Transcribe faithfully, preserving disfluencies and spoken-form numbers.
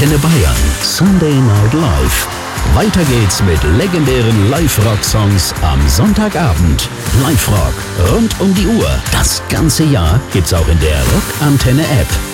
Antenne Bayern. Sunday Night Live. Weiter geht's mit legendären Live-Rock-Songs am Sonntagabend. Live-Rock rund um die Uhr. Das ganze Jahr gibt's auch in der Rock-Antenne-App.